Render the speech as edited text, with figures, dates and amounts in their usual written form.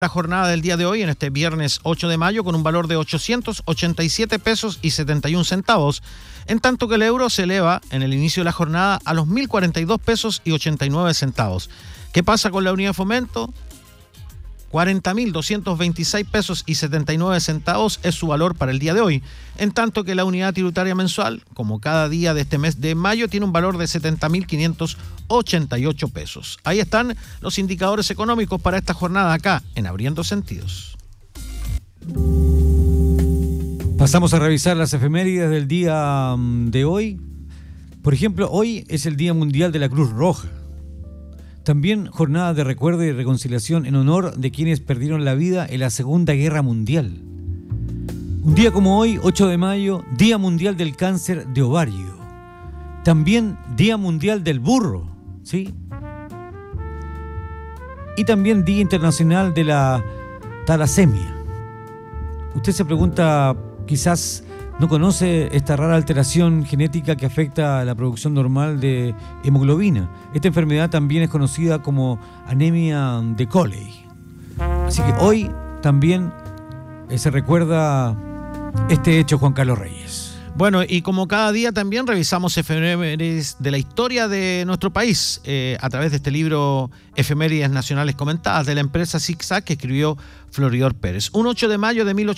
La jornada del día de hoy, en este viernes 8 de mayo, con un valor de 887 pesos y 71 centavos, en tanto que el euro se eleva en el inicio de la jornada a los 1.042 pesos y 89 centavos. ¿Qué pasa con la unidad de fomento? 40.226 pesos y 79 centavos es su valor para el día de hoy, en tanto que la unidad tributaria mensual, como cada día de este mes de mayo, tiene un valor de 70.588 pesos. Ahí están los indicadores económicos para esta jornada acá, en Abriendo Sentidos. Pasamos a revisar las efemérides del día de hoy. Por ejemplo, hoy es el Día Mundial de la Cruz Roja. También jornada de recuerdo y reconciliación en honor de quienes perdieron la vida en la Segunda Guerra Mundial. Un día como hoy, 8 de mayo, Día Mundial del Cáncer de Ovario. También Día Mundial del Burro, ¿sí? Y también Día Internacional de la Talasemia. Usted se pregunta, quizás no conoce esta rara alteración genética que afecta a la producción normal de hemoglobina. Esta enfermedad también es conocida como anemia de Coley. Así que hoy también se recuerda este hecho, Juan Carlos Reyes. Bueno, y como cada día también revisamos efemérides de la historia de nuestro país a través de este libro Efemérides Nacionales Comentadas de la empresa ZigZag que escribió Floridor Pérez. Un 8 de mayo de